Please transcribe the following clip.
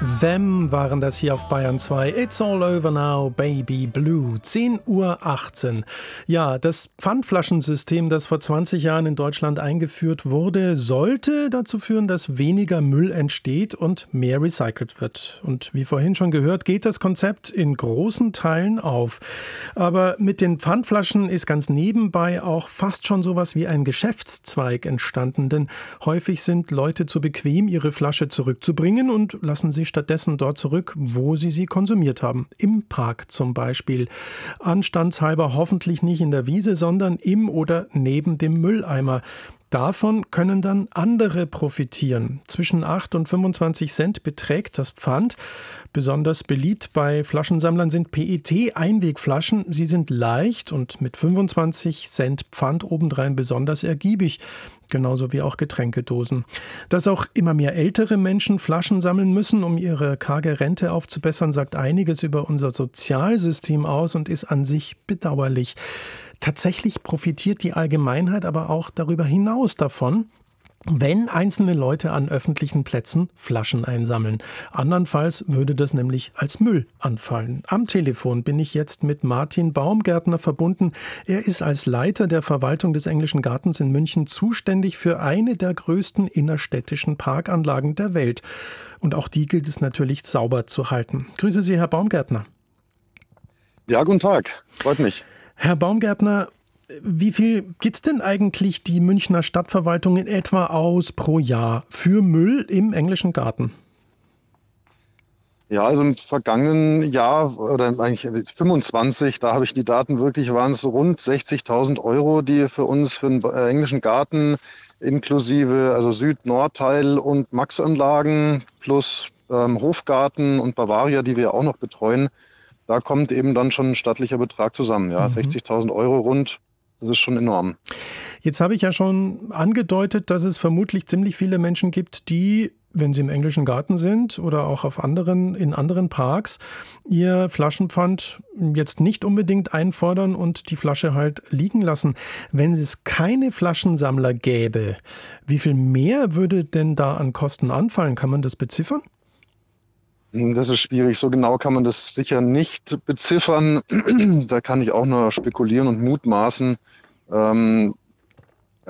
Them waren das hier auf Bayern 2. It's all over now, baby blue. 10:18 Uhr. Ja, das Pfandflaschensystem, das vor 20 Jahren in Deutschland eingeführt wurde, sollte dazu führen, dass weniger Müll entsteht und mehr recycelt wird. Und wie vorhin schon gehört, geht das Konzept in großen Teilen auf. Aber mit den Pfandflaschen ist ganz nebenbei auch fast schon sowas wie ein Geschäftszweig entstanden. Denn häufig sind Leute zu bequem, ihre Flasche zurückzubringen und lassen sie stattdessen dort zurück, wo sie konsumiert haben. Im Park zum Beispiel. Anstandshalber hoffentlich nicht in der Wiese, sondern im oder neben dem Mülleimer. Davon können dann andere profitieren. Zwischen 8 und 25 Cent beträgt das Pfand. Besonders beliebt bei Flaschensammlern sind PET-Einwegflaschen. Sie sind leicht und mit 25 Cent Pfand obendrein besonders ergiebig. Genauso wie auch Getränkedosen. Dass auch immer mehr ältere Menschen Flaschen sammeln müssen, um ihre karge Rente aufzubessern, sagt einiges über unser Sozialsystem aus und ist an sich bedauerlich. Tatsächlich profitiert die Allgemeinheit aber auch darüber hinaus davon, wenn einzelne Leute an öffentlichen Plätzen Flaschen einsammeln. Andernfalls würde das nämlich als Müll anfallen. Am Telefon bin ich jetzt mit Martin Baumgärtner verbunden. Er ist als Leiter der Verwaltung des Englischen Gartens in München zuständig für eine der größten innerstädtischen Parkanlagen der Welt. Und auch die gilt es natürlich sauber zu halten. Grüße Sie, Herr Baumgärtner. Ja, guten Tag. Freut mich. Herr Baumgärtner, wie viel gibt's denn eigentlich die Münchner Stadtverwaltung in etwa aus pro Jahr für Müll im Englischen Garten? Ja, also im vergangenen Jahr oder eigentlich 25, da habe ich die Daten wirklich, waren es rund 60.000 Euro, die für uns für den Englischen Garten inklusive also Süd-Nord-Teil und Max-Anlagen plus Hofgarten und Bavaria, die wir auch noch betreuen, da kommt eben dann schon ein stattlicher Betrag zusammen. Ja, 60.000 Euro rund, das ist schon enorm. Jetzt habe ich ja schon angedeutet, dass es vermutlich ziemlich viele Menschen gibt, die, wenn sie im Englischen Garten sind oder auch in anderen Parks, ihr Flaschenpfand jetzt nicht unbedingt einfordern und die Flasche halt liegen lassen. Wenn es keine Flaschensammler gäbe, wie viel mehr würde denn da an Kosten anfallen? Kann man das beziffern? Das ist schwierig. So genau kann man das sicher nicht beziffern. Da kann ich auch nur spekulieren und mutmaßen.